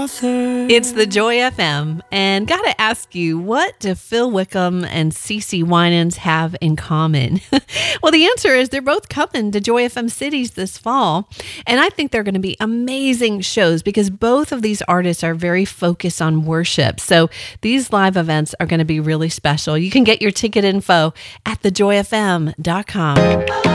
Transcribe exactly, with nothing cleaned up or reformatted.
author. It's the Joy F M, and gotta ask you, what do Phil Wickham and CeCe Winans have in common? Well, the answer is they're both coming to Joy F M Cities this fall, and I think they're going to be amazing shows because both of these artists are very focused on worship. So these live events are going to be really special. You can get your ticket info at the joy f m dot com.